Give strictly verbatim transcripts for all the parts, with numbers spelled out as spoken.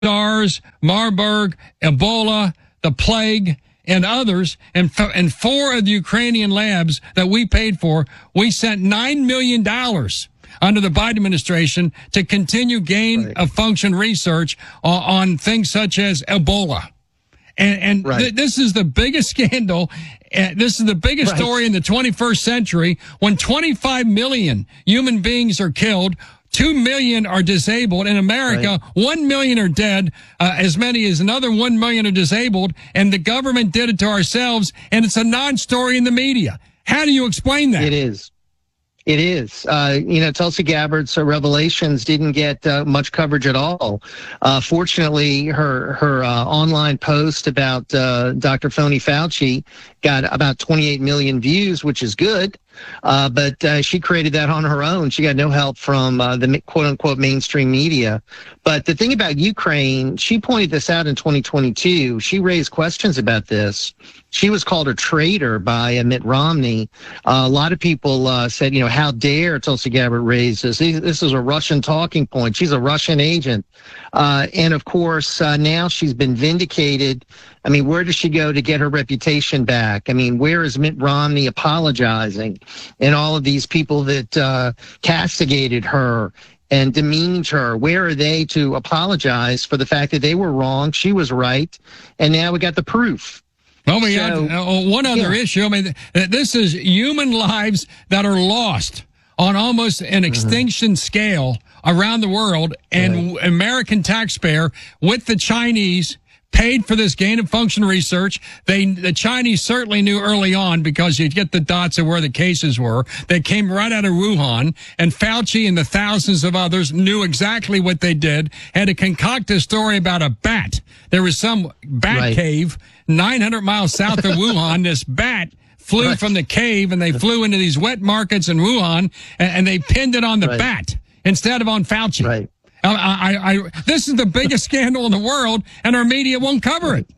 SARS, Marburg, Ebola, the plague, and others, and, and four of the Ukrainian labs that we paid for, we sent nine million dollars under the Biden administration to continue gain right. of function research on, on things such as Ebola. And, and right. th- this is the biggest scandal. Uh, this is the biggest right. story in the twenty-first century when twenty-five million human beings are killed. Two million are disabled in America. Right. One million are dead. Uh, as many as another one million are disabled. And the government did it to ourselves. And it's a non-story in the media. How do you explain that? It is. It is. Uh, you know, Tulsi Gabbard's uh, revelations didn't get uh, much coverage at all. Uh, fortunately, her her uh, online post about uh, Doctor Phony Fauci got about twenty-eight million views, which is good. Uh, but uh, she created that on her own. She got no help from uh, the quote-unquote mainstream media. But the thing about Ukraine, she pointed this out in twenty twenty-two. She raised questions about this. She was called a traitor by uh, Mitt Romney. Uh, a lot of people uh, said, you know, how dare Tulsi Gabbard raise this? This is a Russian talking point. She's a Russian agent. Uh, and, of course, uh, now she's been vindicated. I mean, where does she go to get her reputation back? I mean, where is Mitt Romney apologizing? And all of these people that uh, castigated her and demeaned her, where are they to apologize for the fact that they were wrong, she was right, and now we got the proof? Well, we so, got uh, one other yeah. issue. I mean, this is human lives that are lost on almost an extinction mm-hmm. scale around the world, and right. American taxpayer with the Chinese paid for this gain of function research. They, the Chinese certainly knew early on because you get the dots of where the cases were. They came right out of Wuhan, and Fauci and the thousands of others knew exactly what they did, had to concoct a story about a bat. There was some bat right. cave nine hundred miles south of Wuhan. This bat flew right. from the cave, and they flew into these wet markets in Wuhan, and, and they pinned it on the right. bat instead of on Fauci. Right. I, I, I, this is the biggest scandal in the world, and our media won't cover it.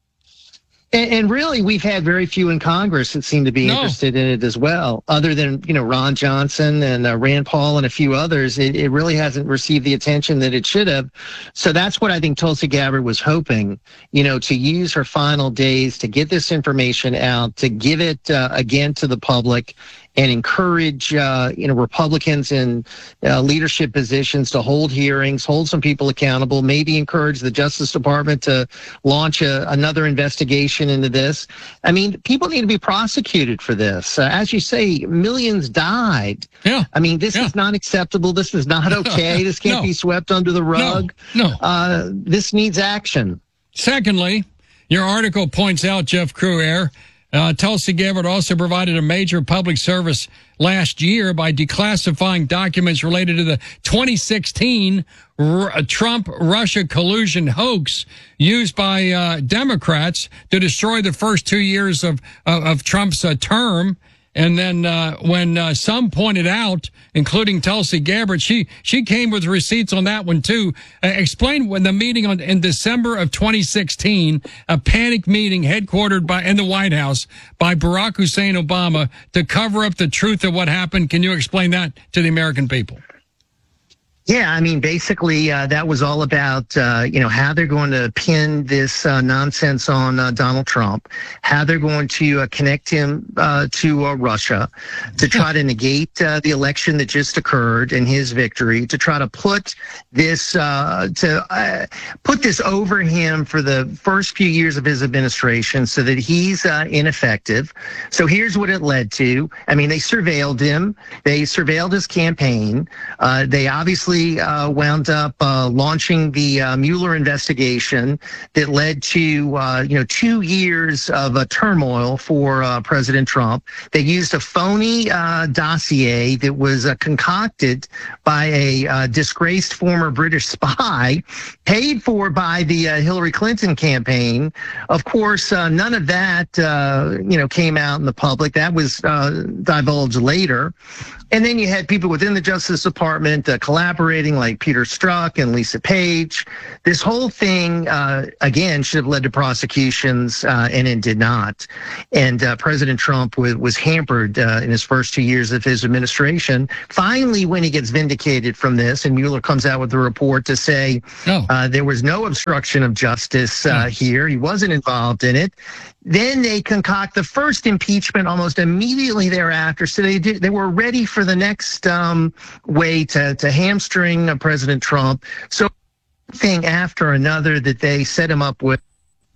And, and really, we've had very few in Congress that seem to be no. interested in it as well, other than, you know, Ron Johnson and uh, Rand Paul and a few others. It, it really hasn't received the attention that it should have. So that's what I think Tulsi Gabbard was hoping, you know, to use her final days to get this information out, to give it uh, again to the public, and encourage, uh, you know, Republicans in uh, leadership positions to hold hearings, hold some people accountable, maybe encourage the Justice Department to launch a, another investigation into this. I mean, people need to be prosecuted for this. Uh, as you say, millions died. Yeah. I mean, this yeah. is not acceptable. This is not okay. This can't no. be swept under the rug. No. no. Uh, this needs action. Secondly, your article points out, Jeff Crouere, Uh, Tulsi Gabbard also provided a major public service last year by declassifying documents related to the twenty sixteen R- Trump-Russia collusion hoax used by uh, Democrats to destroy the first two years of, of, of Trump's uh, term. And then uh, when uh, some pointed out, including Tulsi Gabbard, she she came with receipts on that one, too. Uh, explain when the meeting on, in December of twenty sixteen, a panic meeting headquartered by in the White House by Barack Hussein Obama to cover up the truth of what happened. Can you explain that to the American people? Yeah, I mean, basically, uh, that was all about, uh, you know, how they're going to pin this uh, nonsense on uh, Donald Trump, how they're going to uh, connect him uh, to uh, Russia, to try to negate uh, the election that just occurred and his victory, to try to put this uh, to uh, put this over him for the first few years of his administration, so that he's uh, ineffective. So here's what it led to. I mean, they surveilled him, they surveilled his campaign, uh, they obviously. Uh, wound up uh, launching the uh, Mueller investigation that led to, uh, you know, two years of uh, turmoil for uh, President Trump. They used a phony uh, dossier that was uh, concocted by a uh, disgraced former British spy, paid for by the uh, Hillary Clinton campaign. Of course, uh, none of that, uh, you know, came out in the public. That was uh, divulged later. And then you had people within the Justice Department uh, collaborating, like Peter Strzok and Lisa Page. This whole thing, uh, again, should have led to prosecutions, uh, and it did not. And uh, President Trump was, was hampered uh, in his first two years of his administration. Finally, when he gets vindicated from this, and Mueller comes out with a report to say no. uh, there was no obstruction of justice uh, here, he wasn't involved in it. Then they concoct the first impeachment almost immediately thereafter. So they did, they were ready for the next um, way to, to hamstring uh, President Trump. So thing after another that they set him up with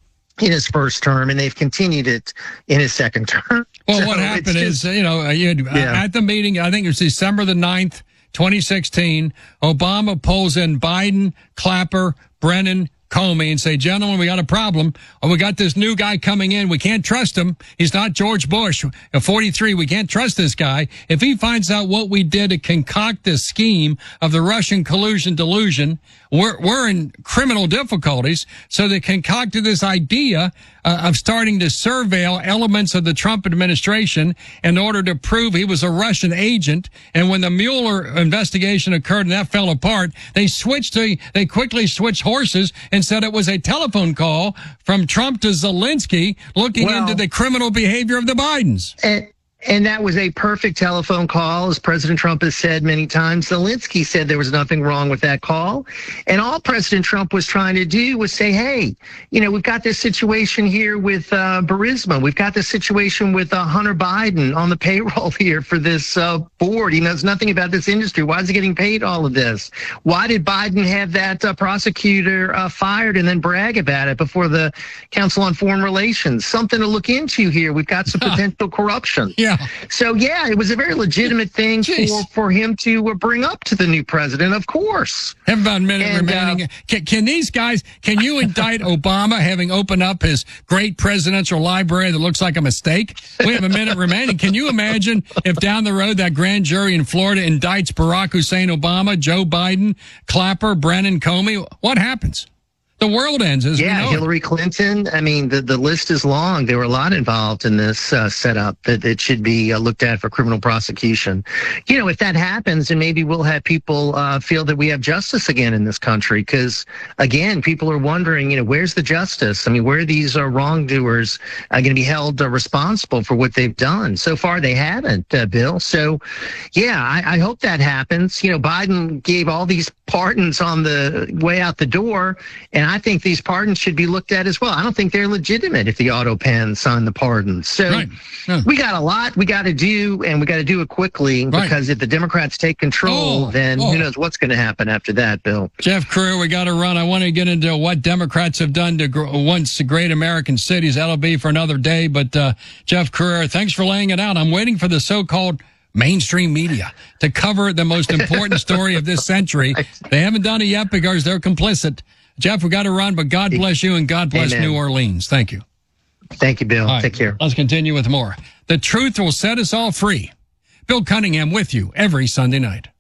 in his first term, and they've continued it in his second term. Well, so what happened just, is, you know, you had, yeah. at the meeting, I think it was December the ninth, twenty sixteen, Obama pulls in Biden, Clapper, Brennan, Comey and say, gentlemen, we got a problem. Oh, we got this new guy coming in. We can't trust him. He's not George Bush. At forty-three, we can't trust this guy. If he finds out what we did to concoct this scheme of the Russian collusion delusion, we're, we're in criminal difficulties. So they concocted this idea uh, of starting to surveil elements of the Trump administration in order to prove he was a Russian agent. And when the Mueller investigation occurred and that fell apart, they switched to, they quickly switched horses and said it was a telephone call from Trump to Zelensky looking well, into the criminal behavior of the Bidens. And, and that was a perfect telephone call, as President Trump has said many times. Zelensky said there was nothing wrong with that call. And all President Trump was trying to do was say, hey, you know, we've got this situation here with uh, Burisma. We've got this situation with uh, Hunter Biden on the payroll here for this uh, board. He knows nothing about this industry. Why is he getting paid all of this? Why did Biden have that uh, prosecutor uh, fired and then brag about it before the Council on Foreign Relations? Something to look into here. We've got some potential corruption. Yeah. So, yeah, it was a very legitimate thing for, for him to uh, bring up to the new president, of course. Have about a minute and, remaining. Uh, can, can these guys, can you indict Obama having opened up his great presidential library that looks like a mistake? We have a minute remaining. Can you imagine if down the road that grand jury in Florida indicts Barack Hussein Obama, Joe Biden, Clapper, Brennan, Comey? What happens? The world ends as yeah, we know Hillary it. Clinton. I mean, the, the list is long. There were a lot involved in this uh, setup that, that should be uh, looked at for criminal prosecution. You know, if that happens, then maybe we'll have people uh, feel that we have justice again in this country. Because, again, people are wondering, you know, where's the justice? I mean, where are these uh, wrongdoers uh, going to be held uh, responsible for what they've done? So far, they haven't, uh, Bill. So, yeah, I, I hope that happens. You know, Biden gave all these pardons on the way out the door, and I think these pardons should be looked at as well. I don't think they're legitimate if the Autopan signed the pardons. So right. yeah. we got a lot we got to do, and we got to do it quickly, right. because if the Democrats take control, oh, then oh. who knows what's going to happen after that, Bill. Jeff Crouere, we got to run. I want to get into what Democrats have done to gr- once great American cities. That'll be for another day. But uh, Jeff Crouere, thanks for laying it out. I'm waiting for the so-called mainstream media to cover the most important story of this century. They haven't done it yet because they're complicit. Jeff, we got to run, but God bless you and God bless Amen. New Orleans. Thank you. Thank you, Bill. Right, Take care. Let's continue with more. The truth will set us all free. Bill Cunningham with you every Sunday night.